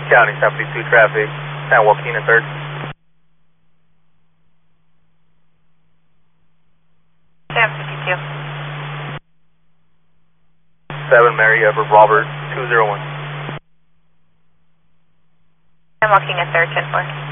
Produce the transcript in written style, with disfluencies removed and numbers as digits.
County, San 52 traffic, San Joaquin and 3rd. San 52. 7 Mary Edward Robert 201. San Joaquin and 3rd, 10-4.